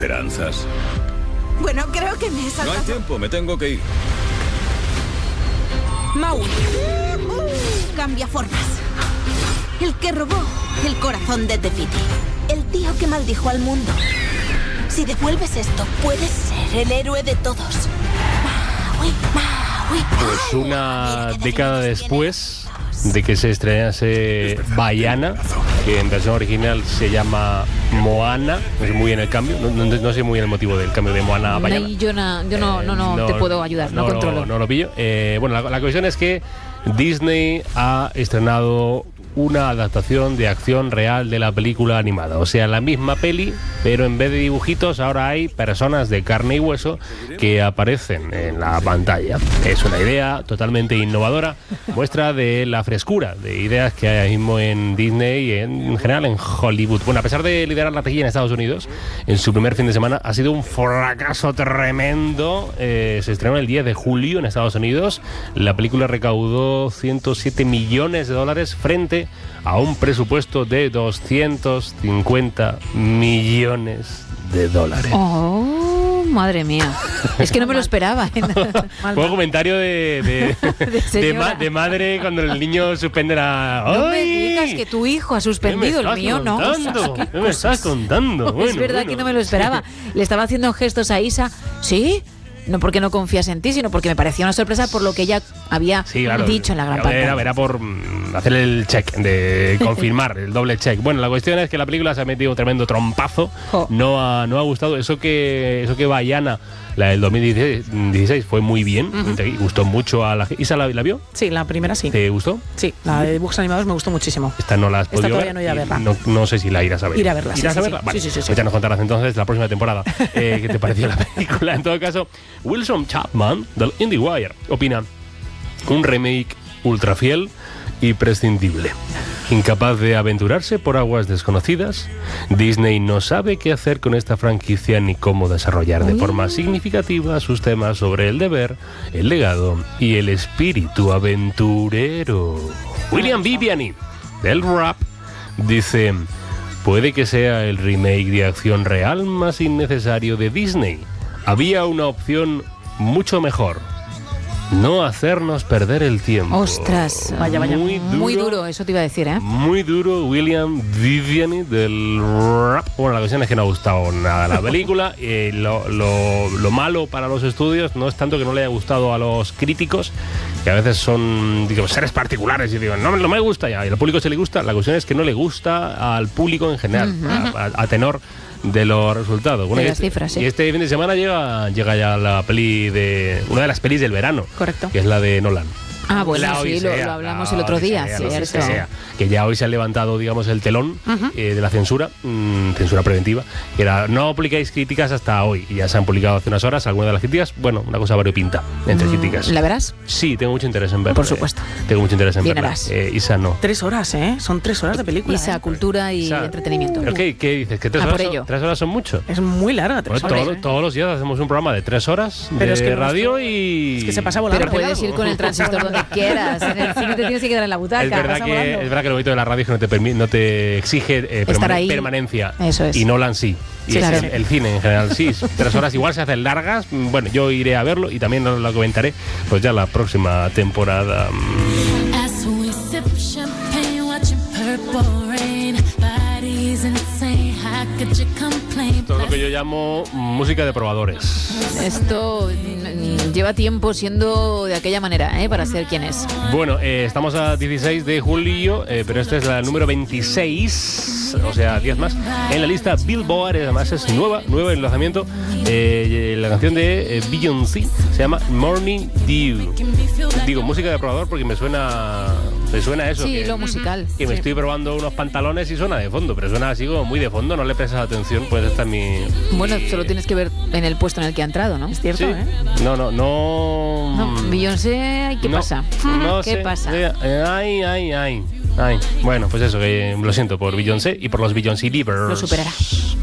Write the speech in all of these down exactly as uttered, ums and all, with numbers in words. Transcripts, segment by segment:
Esperanzas. Bueno, creo que me he saltado. No hay tiempo, me tengo que ir. Maui. Cambia formas. El que robó el corazón de Tefiti. El tío que maldijo al mundo. Si devuelves esto, puedes ser el héroe de todos. Maui, Maui. Pues una década después de que se estrenase Vaiana, que en versión original se llama Moana, no sé muy bien el cambio, no, no, no sé muy bien el motivo del cambio de Moana a Vaiana. No, yo no, yo no, no, no, no te puedo ayudar, no, no controlo. No, no lo pillo. Eh, bueno, la, la cuestión es que Disney ha estrenado una adaptación de acción real de la película animada. O sea, la misma peli, pero en vez de dibujitos ahora hay personas de carne y hueso que aparecen en la pantalla. Es una idea totalmente innovadora, muestra de la frescura de ideas que hay ahora mismo en Disney y en general en Hollywood. Bueno, a pesar de liderar la taquilla en Estados Unidos, en su primer fin de semana ha sido un fracaso tremendo. Eh, se estrenó el diez de julio en Estados Unidos. La película recaudó ciento siete millones de dólares frente a un presupuesto de doscientos cincuenta millones de dólares. Oh, madre mía. Es que no me lo esperaba. Fue un comentario de, de, de, de, ma, de madre cuando el niño suspende la... No me digas que tu hijo ha suspendido, el mío no. ¿Qué me estás contando? Bueno, es verdad bueno. que no me lo esperaba. Le estaba haciendo gestos a Isa. ¿Sí? No porque no confías en ti, sino porque me parecía una sorpresa por lo que ella había sí, claro, dicho en la gran pantalla. Era, era por hacer el check, de confirmar, el doble check. Bueno, la cuestión es que la película se ha metido un tremendo trompazo. Oh. No, ha, no ha gustado. Eso que, eso que Vaiana, la del dos mil dieciséis, fue muy bien. Uh-huh. Gustó mucho a la gente. ¿Isa la, la vio? Sí, la primera sí. ¿Te gustó? Sí, la de dibujos animados me gustó muchísimo. Esta no la has podido ver. Esta todavía no iré a verla. No, no sé si la irás a ver. Ir a verla, ¿Irás sí, a sí, verla? sí. Vale. Sí, sí, sí, pues ya nos contarás entonces la próxima temporada eh, qué te pareció la película. En todo caso, Wilson Chapman del IndieWire opina: un remake ultra fiel y prescindible. Incapaz de aventurarse por aguas desconocidas, Disney no sabe qué hacer con esta franquicia ni cómo desarrollar de forma significativa sus temas sobre el deber, el legado y el espíritu aventurero. William Viviani, del Rap, dice: puede que sea el remake de acción real más innecesario de Disney. Había una opción mucho mejor: no hacernos perder el tiempo. Ostras, vaya, vaya. Muy duro, muy duro, eso te iba a decir, ¿eh? Muy duro, William Viviani del Rap. Bueno, la cuestión es que no ha gustado nada la película. eh, lo, lo, lo malo para los estudios no es tanto que no le haya gustado a los críticos, que a veces son, digo, seres particulares y digo, no, no me gusta ya, y al público se le gusta. La cuestión es que no le gusta al público en general, uh-huh. a, a, a tenor de los resultados. Bueno, de las este, cifras, sí. Y este fin de semana llega, llega ya la peli de... una de las pelis del verano. Correcto. Que es la de Nolan. Ah, bueno, la sí, Odisea, lo, lo hablamos la el otro día, Odisea, cierto. La Odisea, que ya hoy se ha levantado, digamos, el telón uh-huh. eh, de la censura, mmm, censura preventiva, que era: no publicáis críticas hasta hoy, y ya se han publicado hace unas horas algunas de las críticas. Bueno, una cosa variopinta entre mm, críticas. ¿La verás? Sí, tengo mucho interés en verla. Por supuesto. Eh, tengo mucho interés en Bien verla. Eh, Isa no. Tres horas, ¿eh? Son tres horas de película. Isa, ¿eh? cultura y Isa, entretenimiento. ¿Pero qué, qué dices? ¿Que tres, ah, horas por son, tres horas son mucho? Es muy larga, tres bueno, horas. todo, ¿eh? Todos los días hacemos un programa de tres horas Pero de es que radio y... Es que se pasa volando. Pero puedes ir con el transistor donde quieras. En el cine te tienes que quedar en la butaca. Es verdad, que, es verdad que lo bonito de la radio es que no te, permi- no te exige eh, Estar ahí. permanencia. Eso es. Y Nolan sí. Y sí, es claro. el, el cine en general sí. Tres horas igual se hacen largas. Bueno, yo iré a verlo y también lo, lo comentaré pues ya la próxima temporada. Esto es lo que yo llamo música de probadores. Esto mm, lleva tiempo siendo de aquella manera, ¿eh? Para ser quien es. Bueno, eh, estamos a dieciséis de julio, eh, pero esta es la número veintiséis, o sea, diez más, en la lista Billboard. Además es nueva, nuevo el lanzamiento. Eh, la canción de eh, Beyoncé se llama Morning Dew. Digo, música de probador porque me suena, me suena eso. Sí, que, lo musical. Que me sí. estoy probando unos pantalones y suena de fondo, pero suena así como muy de fondo, no le prestas atención, pues esta es mi... Bueno, solo tienes que ver en el puesto en el que ha entrado, ¿no? Es cierto, sí. ¿eh? No, no, no... No, Beyoncé, ¿qué no, pasa? No ¿Qué sé. pasa? Eh, ay, ay, ay, ay. Bueno, pues eso, que lo siento por Beyoncé y por los Beyoncé Livers. Lo superará.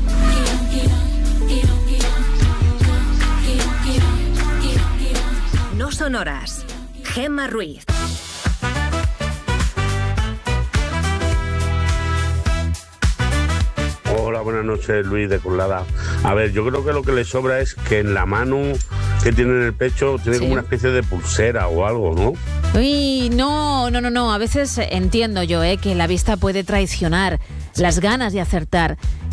No son horas. Gemma Ruiz. Hola, buenas noches, Luis de Colada. A ver, yo creo que lo que le sobra es que en la mano que tiene en el pecho tiene sí. como una especie de pulsera o algo, ¿no? Uy, no, no, no, no. A veces entiendo yo, ¿eh? que la vista puede traicionar las ganas de acertar.